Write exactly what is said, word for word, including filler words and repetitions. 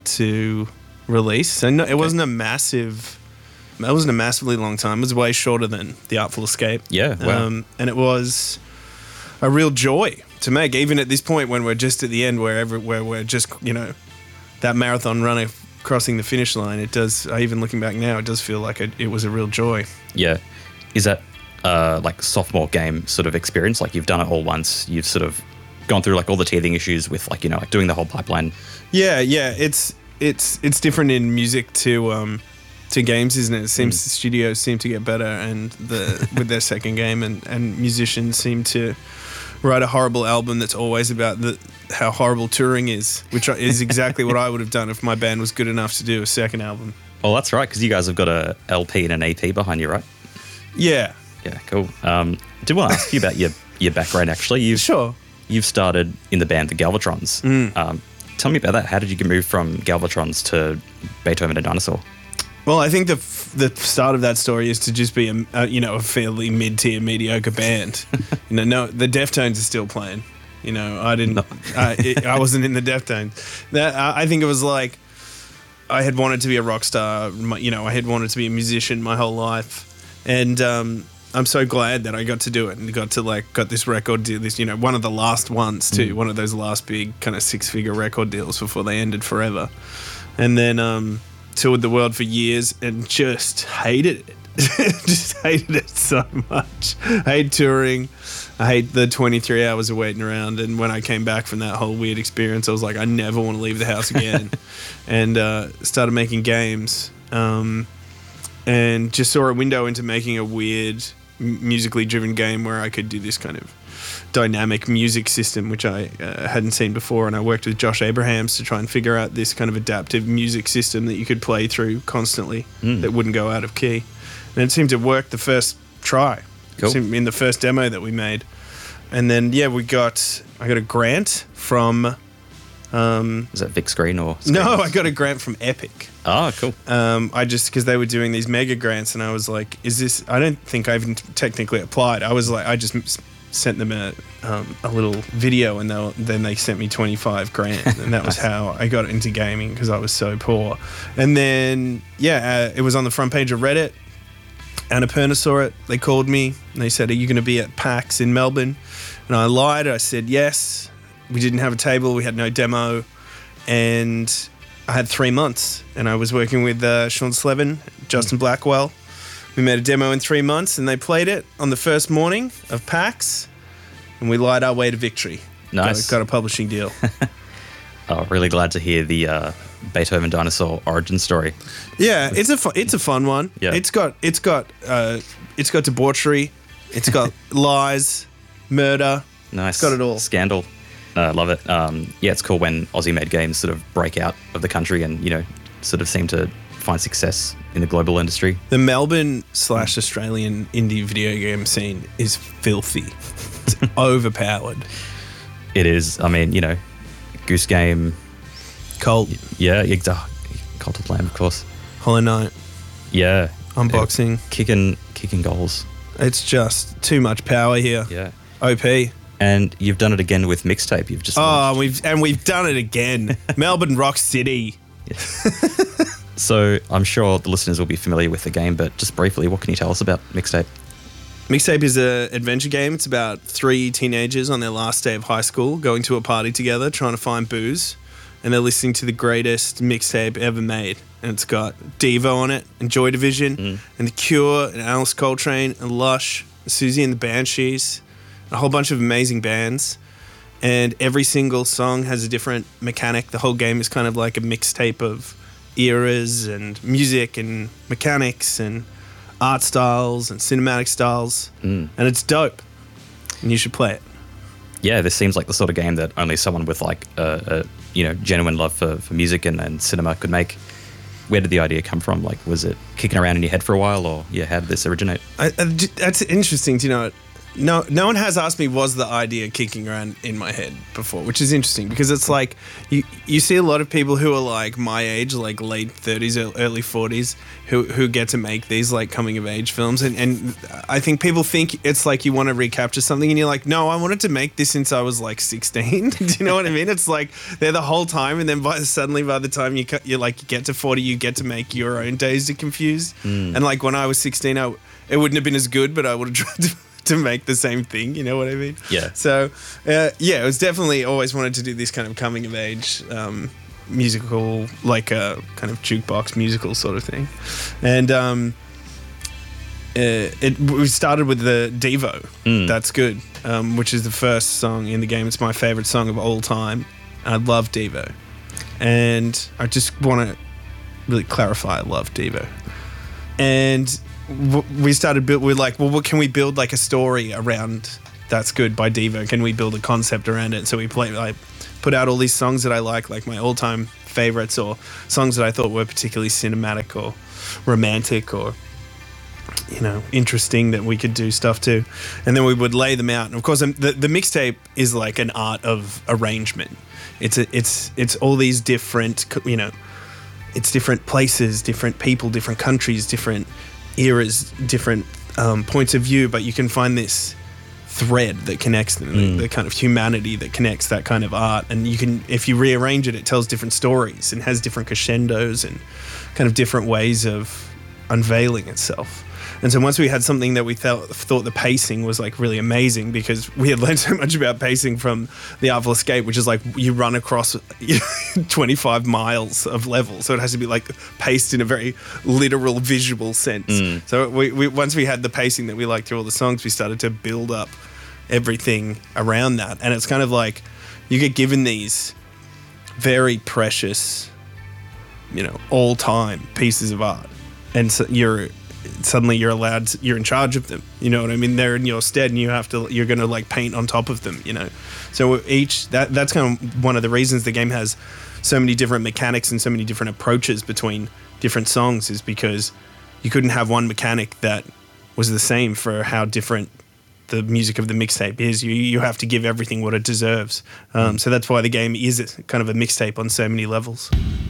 to release. So no, it wasn't a massive. It wasn't a massively long time. It was way shorter than The Artful Escape. Yeah, wow. Um, and it was a real joy to make, even at this point when we're just at the end, where every, where we're just, you know, that marathon runner crossing the finish line. It does. Even looking back now, it does feel like it, it was a real joy. Yeah, is that uh, like sophomore game sort of experience? Like you've done it all once. You've sort of gone through like all the teething issues with like you know like doing the whole pipeline. Yeah, yeah. It's it's it's different in music to. Um, to games, isn't it? It seems mm. the studios seem to get better and the with their second game and, and musicians seem to write a horrible album that's always about the how horrible touring is, which is exactly what I would have done if my band was good enough to do a second album. Oh, that's right, because you guys have got a L P and an E P behind you, right? Yeah. Yeah, cool. Um, I did want to ask you about your, your background, actually. You've, sure. You've started in the band The Galvatrons. Mm. Um, tell me about that. How did you get moved from Galvatrons to Beethoven and Dinosaur? Well, I think the f- the start of that story is to just be a, a you know a fairly mid-tier mediocre band. you know, no, the Deftones are still playing. You know, I didn't. No. I, it, I wasn't in the Deftones. That I, I think it was like I had wanted to be a rock star. My, you know, I had wanted to be a musician my whole life, and um, I'm so glad that I got to do it and got to like got this record deal. This you know one of the last ones too. Mm. One of those last big kind of six-figure record deals before they ended forever, and then. Um, toured the world for years and just hated it. just hated it so much. I hate touring. I hate the twenty-three hours of waiting around. And when I came back from that whole weird experience, I was like, I never want to leave the house again. and uh, started making games um, and just saw a window into making a weird musically driven game where I could do this kind of dynamic music system, which I uh, hadn't seen before. And I worked with Josh Abrahams to try and figure out this kind of adaptive music system that you could play through constantly mm. that wouldn't go out of key. And it seemed to work the first try. Cool. In the first demo that we made. And then, yeah, we got, I got a grant from... Um, Is that Vic Screen or... Screen? No, I got a grant from Epic. Oh, cool. Um, I just, because they were doing these mega grants and I was like, is this, I don't think I even technically applied. I was like, I just sent them a um, a little video and they, then they sent me twenty-five grand. And that was how I got into gaming because I was so poor. And then, yeah, uh, it was on the front page of Reddit. Annapurna saw it. They called me and they said, are you going to be at PAX in Melbourne? And I lied. I said yes. We didn't have a table. We had no demo. And I had three months. And I was working with uh, Sean Slevin, Justin Blackwell. We made a demo in three months and they played it on the first morning of PAX. And we lied our way to victory. Nice. Got, got a publishing deal. Oh, really glad to hear the uh, Beethoven Dinosaur origin story. Yeah, it's a fu- it's a fun one. Yeah. It's got it's got uh, it's got debauchery. It's got lies, murder. Nice. It's got it all. Scandal. I uh, love it. Um, yeah, it's cool when Aussie-made games sort of break out of the country and, you know, sort of seem to find success in the global industry. The Melbourne slash Australian indie video game scene is filthy. It's overpowered. It is. I mean, you know, Goose Game. Cult. Yeah, exactly. Cult of Lamb, of course. Hollow Knight. Yeah. Unboxing. Yeah. Kicking, kicking goals. It's just too much power here. Yeah. O P. And you've done it again with Mixtape. You've just oh, launched. we've and we've done it again. Melbourne Rock City. Yes. So I'm sure the listeners will be familiar with the game, but just briefly, what can you tell us about Mixtape? Mixtape is an adventure game. It's about three teenagers on their last day of high school going to a party together, trying to find booze, and they're listening to the greatest mixtape ever made. And it's got Devo on it, and Joy Division, mm. and The Cure, and Alice Coltrane, and Lush, and Susie and the Banshees, a whole bunch of amazing bands. And every single song has a different mechanic. The whole game is kind of like a mixtape of eras and music and mechanics and art styles and cinematic styles. Mm. And it's dope. And you should play it. Yeah, this seems like the sort of game that only someone with like a, a you know genuine love for, for music and, and cinema could make. Where did the idea come from? Like, was it kicking around in your head for a while, or yeah, how did this originate? I, I, that's interesting. Do you know, no, no one has asked me, was the idea kicking around in my head before, which is interesting because it's like you you see a lot of people who are like my age, like late thirties, early forties, who who get to make these like coming of age films, and, and I think people think it's like you want to recapture something, and you're like, no, I wanted to make this since I was like sixteen. Do you know what I mean? It's like they're the whole time, and then by suddenly by the time you you like you get to forty, you get to make your own Dazed and Confused, mm. and like when I was sixteen, I, it wouldn't have been as good, but I would have tried to. to make the same thing, you know what I mean? Yeah. So, uh, yeah, it was definitely always wanted to do this kind of coming of age um, musical, like a kind of jukebox musical sort of thing. And um, uh, it we started with the Devo, mm. That's Good, um, which is the first song in the game. It's my favorite song of all time. I love Devo. And I just want to really clarify, I love Devo. And we started build. We're like, well, what can we build like a story around That's Good by Devo? Can we build a concept around it? So we play, like, put out all these songs that I like, like my all-time favorites, or songs that I thought were particularly cinematic or romantic or, you know, interesting that we could do stuff to, and then we would lay them out. And of course, the the mixtape is like an art of arrangement. It's a, it's it's all these different, you know, it's different places, different people, different countries, different eras, different um, points of view, but you can find this thread that connects them, mm. the, the kind of humanity that connects that kind of art. And you can, if you rearrange it, it tells different stories and has different crescendos and kind of different ways of unveiling itself. And so once we had something that we thought, thought the pacing was like really amazing, because we had learned so much about pacing from The Artful Escape, which is like you run across twenty-five miles of level. So it has to be like paced in a very literal visual sense. Mm. So we, we once we had the pacing that we liked through all the songs, we started to build up everything around that. And it's kind of like you get given these very precious, you know, all-time pieces of art. And so you're... suddenly you're allowed to, you're in charge of them, you know what I mean? They're in your stead, and you have to you're going to like paint on top of them, you know. So each that that's kind of one of the reasons the game has so many different mechanics and so many different approaches between different songs, is because you couldn't have one mechanic that was the same for how different the music of the mixtape is. You you have to give everything what it deserves. Um, so that's why the game is kind of a mixtape on so many levels.